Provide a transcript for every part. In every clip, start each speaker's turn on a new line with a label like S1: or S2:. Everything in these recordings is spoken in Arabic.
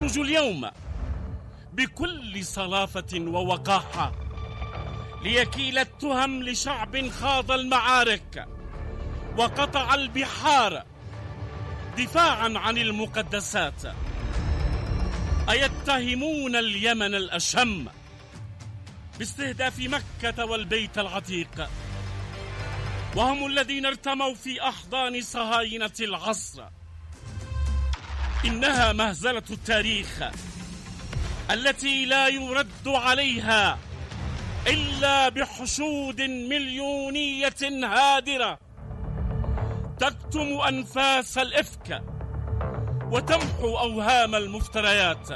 S1: نخرج اليوم بكل صلافة ووقاحة ليكيل التهم لشعب خاض المعارك وقطع البحار دفاعا عن المقدسات. أيتهمون اليمن الأشم باستهداف مكة والبيت العتيق، وهم الذين ارتموا في أحضان صهاينة العصر؟ إنها مهزلة التاريخ التي لا يرد عليها إلا بحشود مليونية هادرة تكتم أنفاس الإفك وتمحو أوهام المفتريات.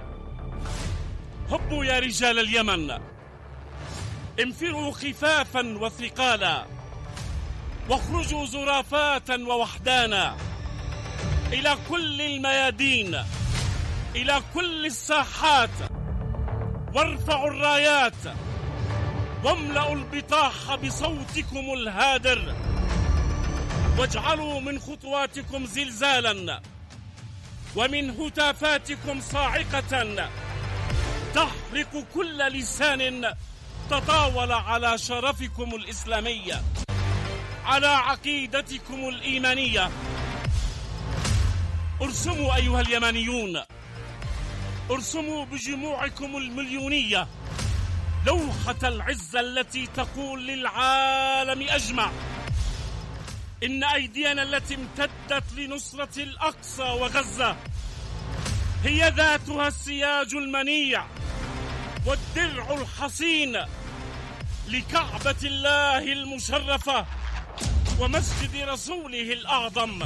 S1: هبوا يا رجال اليمن، انفروا خفافا وثقالا، واخرجوا زرافات ووحدانا إلى كل الميادين، إلى كل الساحات، وارفعوا الرايات واملأوا البطاح بصوتكم الهادر، واجعلوا من خطواتكم زلزالا ومن هتافاتكم صاعقة تحرق كل لسان تطاول على شرفكم الإسلامي، على عقيدتكم الإيمانية. ارسموا أيها اليمنيون، ارسموا بجموعكم المليونية لوحة العزة التي تقول للعالم أجمع إن أيدينا التي امتدت لنصرة الأقصى وغزة هي ذاتها السياج المنيع والدرع الحصين لكعبة الله المشرفة ومسجد رسوله الأعظم.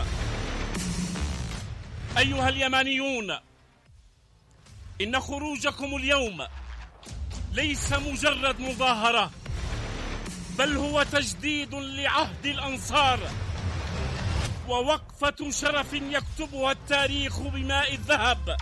S1: أيها اليمنيون، إن خروجكم اليوم ليس مجرد مظاهرة، بل هو تجديد لعهد الأنصار ووقفة شرف يكتبها التاريخ بماء الذهب.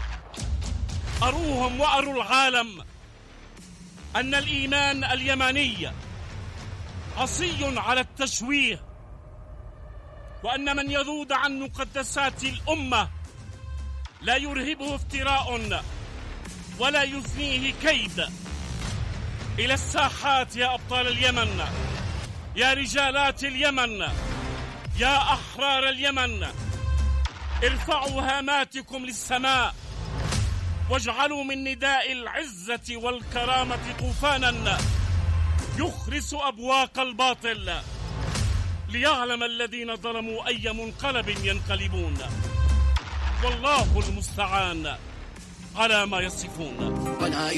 S1: أروهم وأروا العالم أن الإيمان اليمني عصي على التشويه، وأن من يذود عن مقدسات الأمة لا يرهبه افتراء ولا يثنيه كيد. إلى الساحات يا أبطال اليمن، يا رجالات اليمن، يا أحرار اليمن، ارفعوا هاماتكم للسماء واجعلوا من نداء العزة والكرامة طوفانا يخرس أبواق الباطل، ليعلم الذين ظلموا أي منقلب ينقلبون. والله المستعان على ما يصفون.